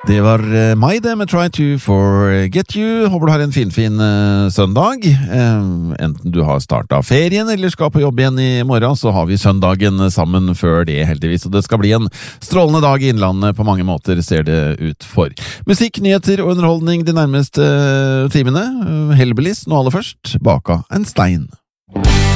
Det var meg det med Try to Forget You. Håper du har en fin søndag. Enten du har startet ferien eller skal på jobb igjen i morgen, så har vi søndagen sammen før det heldigvis. Og det skal bli en strålende dag i Innlandet på mange måter, ser det ut for. Musikk, nyheter og underholdning de nærmeste timene. Hellbillies nå aller først, Baka en stein.